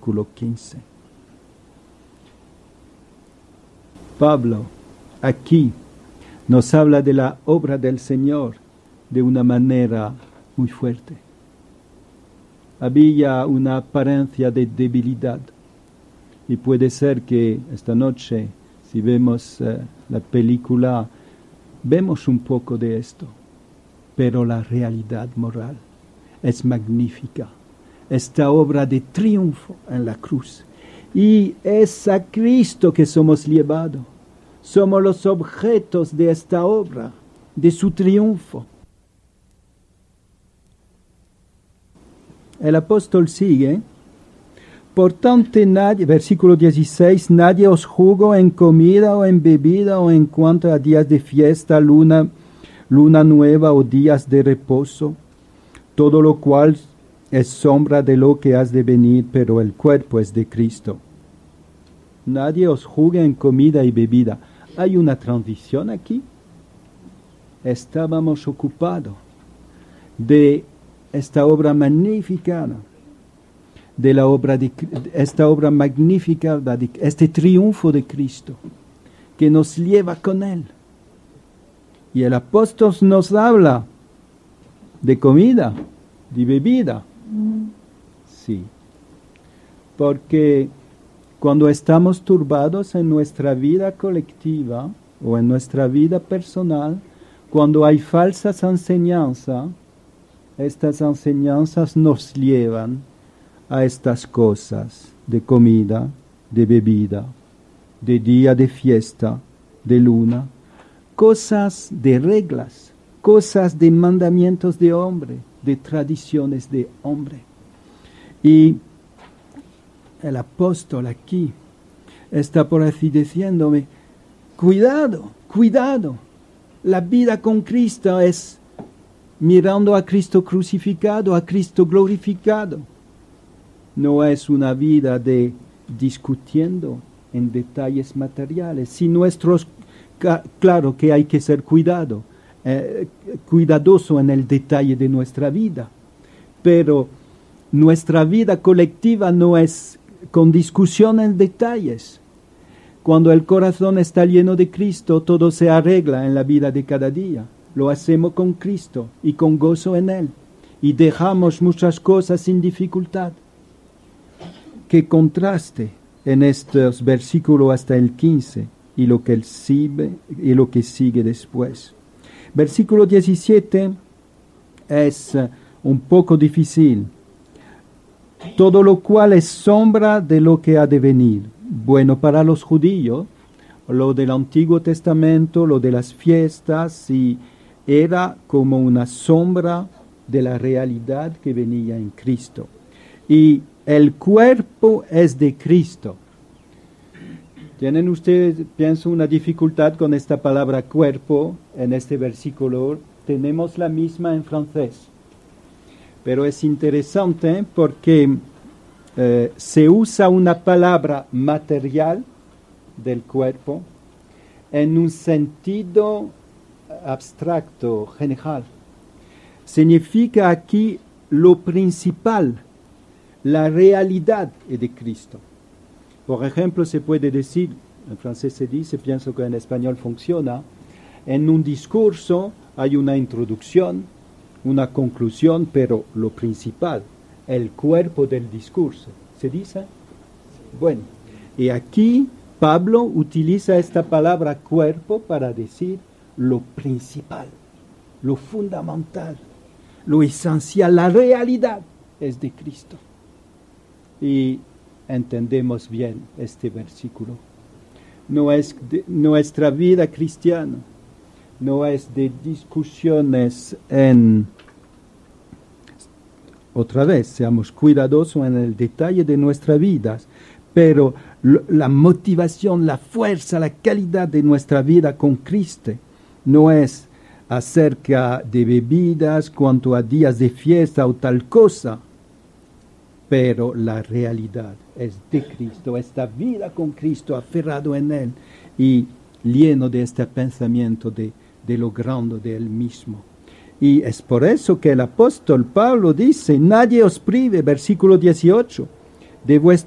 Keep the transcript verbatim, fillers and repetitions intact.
versículo quince. Pablo aquí nos habla de la obra del Señor de una manera muy fuerte. Había una apariencia de debilidad y puede ser que esta noche, si vemos eh, la película, vemos un poco de esto, pero la realidad moral es magnífica. Esta obra de triunfo en la cruz. Y es a Cristo que somos llevados. Somos los objetos de esta obra, de su triunfo. El apóstol sigue. Por tanto, nadie, versículo dieciséis, nadie os juzgue en comida o en bebida o en cuanto a días de fiesta, luna, luna nueva o días de reposo, todo lo cual es sombra de lo que has de venir, pero el cuerpo es de Cristo. Nadie os juzgue en comida y bebida. ¿Hay una transición aquí? Estábamos ocupados de esta obra magnífica, de la obra de esta obra magnífica, de este triunfo de Cristo, que nos lleva con Él. Y el apóstol nos habla de comida, de bebida. Sí, porque cuando estamos turbados en nuestra vida colectiva o en nuestra vida personal, cuando hay falsas enseñanzas, estas enseñanzas nos llevan a estas cosas de comida, de bebida, de día de fiesta, de luna, cosas de reglas, cosas de mandamientos de hombre, de tradiciones de hombre. Y el apóstol aquí está por así diciéndome, cuidado, cuidado, la vida con Cristo es mirando a Cristo crucificado, a Cristo glorificado. No es una vida de discutiendo en detalles materiales. Si nuestros, claro que hay que ser cuidado, eh, cuidadoso en el detalle de nuestra vida, pero nuestra vida colectiva no es con discusión en detalles. Cuando el corazón está lleno de Cristo, todo se arregla en la vida de cada día. Lo hacemos con Cristo y con gozo en Él, y dejamos muchas cosas sin dificultad. Qué contraste en estos versículos hasta el quince y lo que, sigue, y lo que sigue después. Versículo diecisiete es un poco difícil. Todo lo cual es sombra de lo que ha de venir. Bueno, para los judíos, lo del Antiguo Testamento, lo de las fiestas, y era como una sombra de la realidad que venía en Cristo. Y el cuerpo es de Cristo. ¿Tienen ustedes, pienso, una dificultad con esta palabra cuerpo en este versículo? Tenemos la misma en francés. Pero es interesante porque eh, se usa una palabra material del cuerpo en un sentido abstracto, general. Significa aquí lo principal, la realidad de Cristo. Por ejemplo, se puede decir, en francés se dice, pienso que en español funciona, en un discurso hay una introducción, una conclusión, pero lo principal, el cuerpo del discurso. ¿Se dice? Bueno, y aquí Pablo utiliza esta palabra cuerpo para decir lo principal, lo fundamental, lo esencial, la realidad es de Cristo. Y entendemos bien este versículo. No es de, nuestra vida cristiana no es de discusiones en, otra vez, seamos cuidadosos en el detalle de nuestras vidas, pero lo, la motivación, la fuerza, la calidad de nuestra vida con Cristo no es acerca de bebidas, cuanto a días de fiesta o tal cosa, pero la realidad es de Cristo, esta vida con Cristo, aferrado en Él y lleno de este pensamiento de, de lo grande de Él mismo. Y es por eso que el apóstol Pablo dice, nadie os prive, versículo dieciocho, de vuestra